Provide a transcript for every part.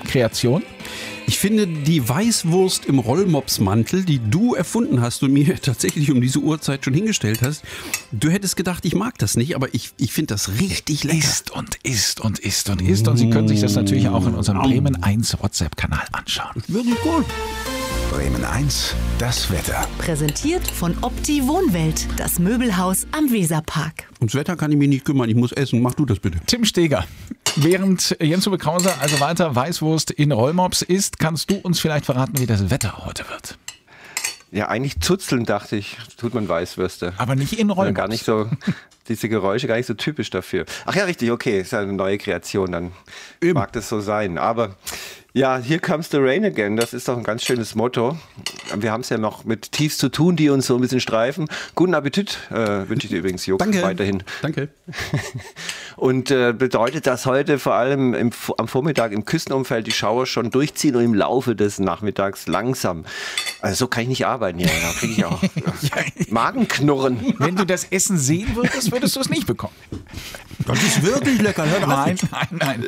Kreation? Ich finde, die Weißwurst im Rollmopsmantel, die du erfunden hast und mir tatsächlich um diese Uhrzeit schon hingestellt hast, du hättest gedacht, ich mag das nicht, aber ich finde das richtig lecker. Isst und isst und isst und isst. Und Sie können sich das natürlich auch in unserem Bremen 1 WhatsApp-Kanal anschauen. Wirklich gut. Bremen 1, das Wetter. Präsentiert von Opti Wohnwelt, das Möbelhaus am Weserpark. Ums Wetter kann ich mich nicht kümmern, ich muss essen. Mach du das bitte. Tim Steger. Während Jens-Uwe Krause also weiter Weißwurst in Rollmops isst, kannst du uns vielleicht verraten, wie das Wetter heute wird. Ja, eigentlich zuzeln, dachte ich, tut man Weißwürste. Aber nicht in Rollmops. Gar nicht so, diese Geräusche gar nicht so typisch dafür. Ach ja, richtig, okay, ist ja eine neue Kreation, dann mag das so sein. Aber ja, here comes the rain again, das ist doch ein ganz schönes Motto. Wir haben es ja noch mit Tiefs zu tun, die uns so ein bisschen streifen. Guten Appetit wünsche ich dir übrigens, Juck, weiterhin. Danke. Und bedeutet, dass heute vor allem am Vormittag im Küstenumfeld die Schauer schon durchziehen und im Laufe des Nachmittags langsam. Also so kann ich nicht arbeiten hier, da kriege ich auch Magenknurren. Wenn du das Essen sehen würdest, würdest du es nicht bekommen. Das ist wirklich lecker. Hör Nein, nein, nein.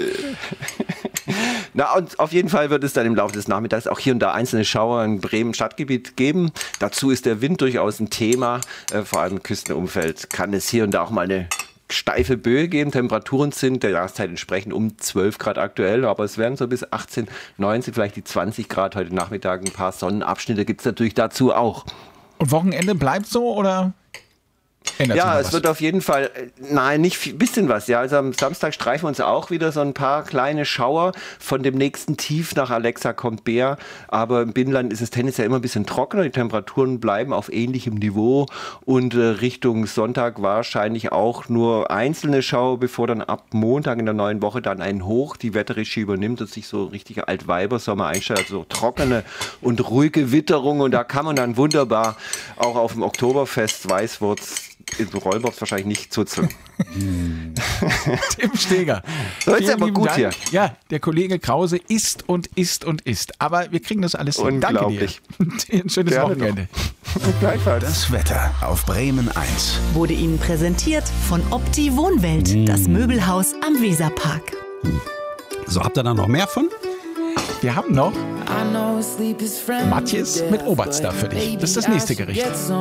Na, und auf jeden Fall wird es dann im Laufe des Nachmittags auch hier und da einzelne Schauer in Bremen Stadtgebiet geben. Dazu ist der Wind durchaus ein Thema. Vor allem im Küstenumfeld kann es hier und da auch mal eine steife Böe geben. Temperaturen sind der Jahreszeit entsprechend um 12 Grad aktuell, aber es werden so bis 18, 19, vielleicht die 20 Grad heute Nachmittag. Ein paar Sonnenabschnitte gibt es natürlich dazu auch. Und Wochenende bleibt so oder ändert sich Ja, noch es was? wird auf jeden Fall, nein, nicht viel, bisschen was. Ja, also am Samstag streifen wir uns auch wieder so ein paar kleine Schauer. Von dem nächsten Tief nach Alexa kommt Bär. Aber im Binnenland ist es tendenziell immer ein bisschen trockener. Die Temperaturen bleiben auf ähnlichem Niveau. Und Richtung Sonntag wahrscheinlich auch nur einzelne Schauer, bevor dann ab Montag in der neuen Woche dann ein Hoch die Wetterregie übernimmt und sich so richtiger Altweibersommer einstellt. Also so trockene und ruhige Witterung. Und da kann man dann wunderbar auch auf dem Oktoberfest Weißwurst in Rollmops wahrscheinlich nicht zuzeln. Tim Steger. So, ist Vielen aber lieben gut Dank. hier. Ja, der Kollege Krause isst und isst und isst. Aber wir kriegen das alles hin. Danke dir. Unglaublich. Ein schönes Gerne Wochenende. Gleichfalls. Das Wetter auf Bremen 1. Wurde Ihnen präsentiert von Opti Wohnwelt, das Möbelhaus am Weserpark. So, habt ihr da noch mehr von? Wir haben noch Matjes mit Oberster für dich. Das ist das nächste Gericht.